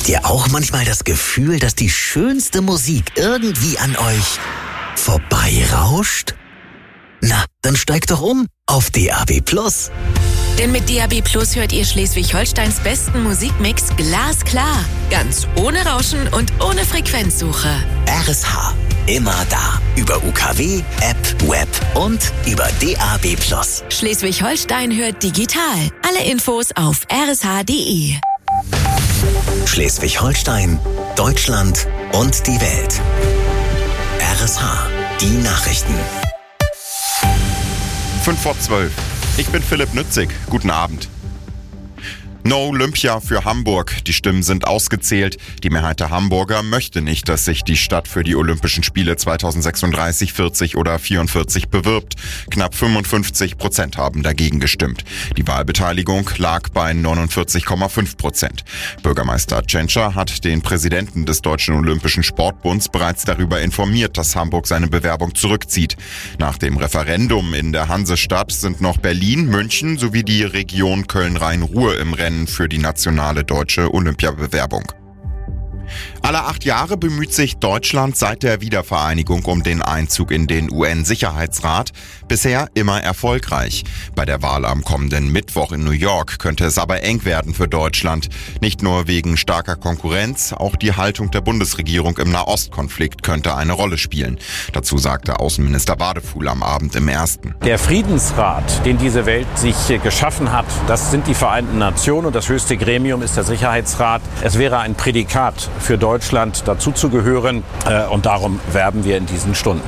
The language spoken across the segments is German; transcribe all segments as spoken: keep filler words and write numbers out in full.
Habt ihr auch manchmal das Gefühl, dass die schönste Musik irgendwie an euch vorbeirauscht? Na, dann steigt doch um auf D A B Plus. Denn mit D A B Plus hört ihr Schleswig-Holsteins besten Musikmix glasklar. Ganz ohne Rauschen und ohne Frequenzsuche. R S H. Immer da. Über U K W, App, Web und über D A B Plus. Schleswig-Holstein hört digital. Alle Infos auf r s h punkt d e. Schleswig-Holstein, Deutschland und die Welt. R S H. Die Nachrichten. fünf vor zwölf. Ich bin Philipp Nützig. Guten Abend. No Olympia für Hamburg. Die Stimmen sind ausgezählt. Die Mehrheit der Hamburger möchte nicht, dass sich die Stadt für die Olympischen Spiele zweitausendsechsunddreißig, vierzig oder vierundvierzig bewirbt. Knapp fünfundfünfzig Prozent haben dagegen gestimmt. Die Wahlbeteiligung lag bei neunundvierzig Komma fünf Prozent. Bürgermeister Tschentscher hat den Präsidenten des Deutschen Olympischen Sportbunds bereits darüber informiert, dass Hamburg seine Bewerbung zurückzieht. Nach dem Referendum in der Hansestadt sind noch Berlin, München sowie die Region Köln-Rhein-Ruhr im Rennen für die nationale deutsche Olympiabewerbung. Alle acht Jahre bemüht sich Deutschland seit der Wiedervereinigung um den Einzug in den U N-Sicherheitsrat. Bisher immer erfolgreich. Bei der Wahl am kommenden Mittwoch in New York könnte es aber eng werden für Deutschland. Nicht nur wegen starker Konkurrenz, auch die Haltung der Bundesregierung im Nahostkonflikt könnte eine Rolle spielen. Dazu sagte Außenminister Wadefuhl am Abend im Ersten. Der Friedensrat, den diese Welt sich geschaffen hat, das sind die Vereinten Nationen und das höchste Gremium ist der Sicherheitsrat. Es wäre ein Prädikat für Deutschland dazuzugehören äh, und darum werben wir in diesen Stunden.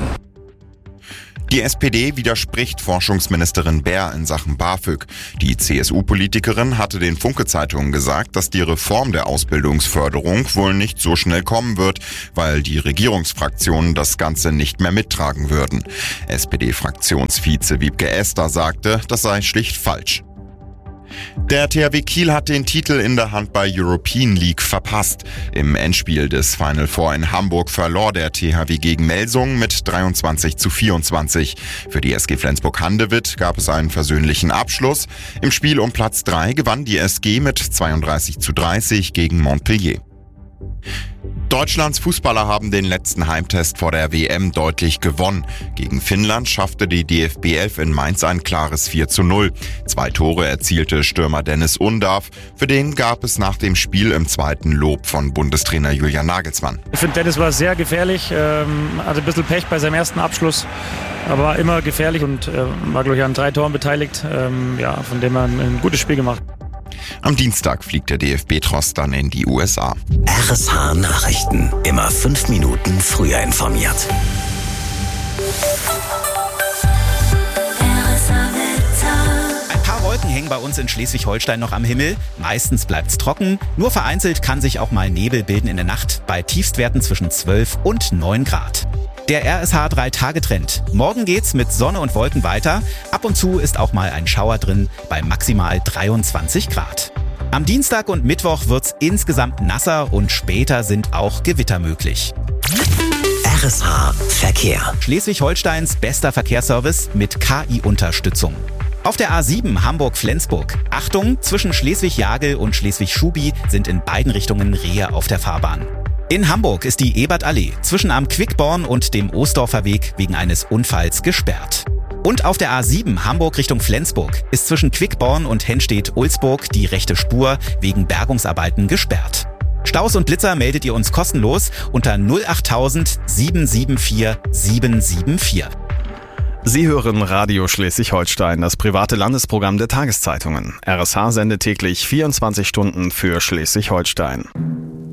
Die S P D widerspricht Forschungsministerin Baer in Sachen BAföG. Die C S U-Politikerin hatte den Funke-Zeitungen gesagt, dass die Reform der Ausbildungsförderung wohl nicht so schnell kommen wird, weil die Regierungsfraktionen das Ganze nicht mehr mittragen würden. S P D-Fraktionsvize Wiebke Esther sagte, das sei schlicht falsch. Der T H W Kiel hat den Titel in der Handball European League verpasst. Im Endspiel des Final Four in Hamburg verlor der T H W gegen Melsungen mit dreiundzwanzig zu vierundzwanzig. Für die S G Flensburg-Handewitt gab es einen versöhnlichen Abschluss. Im Spiel um Platz drei gewann die S G mit zweiunddreißig zu dreißig gegen Montpellier. Deutschlands Fußballer haben den letzten Heimtest vor der W M deutlich gewonnen. Gegen Finnland schaffte die D F B elf in Mainz ein klares vier zu null. Zwei Tore erzielte Stürmer Dennis Undav. Für den gab es nach dem Spiel im zweiten Lob von Bundestrainer Julian Nagelsmann. Ich finde, Dennis war sehr gefährlich, ähm, hatte ein bisschen Pech bei seinem ersten Abschluss, aber war immer gefährlich und äh, war, glaube ich, an drei Toren beteiligt. Ähm, ja, von dem er ein, ein gutes Spiel gemacht. Am Dienstag fliegt der D F B-Tross dann in die U S A. R S H Nachrichten. Immer fünf Minuten früher informiert. Ein paar Wolken hängen bei uns in Schleswig-Holstein noch am Himmel. Meistens bleibt's trocken. Nur vereinzelt kann sich auch mal Nebel bilden in der Nacht bei Tiefstwerten zwischen zwölf und neun Grad. Der R S H drei Tage Trend. Morgen geht's mit Sonne und Wolken weiter. Ab und zu ist auch mal ein Schauer drin bei maximal dreiundzwanzig Grad. Am Dienstag und Mittwoch wird's insgesamt nasser und später sind auch Gewitter möglich. R S H Verkehr. Schleswig-Holsteins bester Verkehrsservice mit K I-Unterstützung. Auf der A sieben Hamburg-Flensburg. Achtung, zwischen Schleswig-Jagel und Schleswig-Schubi sind in beiden Richtungen Rehe auf der Fahrbahn. In Hamburg ist die Ebertallee zwischen am Quickborn und dem Osdorfer Weg wegen eines Unfalls gesperrt. Und auf der A sieben Hamburg Richtung Flensburg ist zwischen Quickborn und Henstedt-Ulsburg die rechte Spur wegen Bergungsarbeiten gesperrt. Staus und Blitzer meldet ihr uns kostenlos unter null acht null sieben sieben vier sieben sieben vier. Sie hören Radio Schleswig-Holstein, das private Landesprogramm der Tageszeitungen. R S H sendet täglich vierundzwanzig Stunden für Schleswig-Holstein.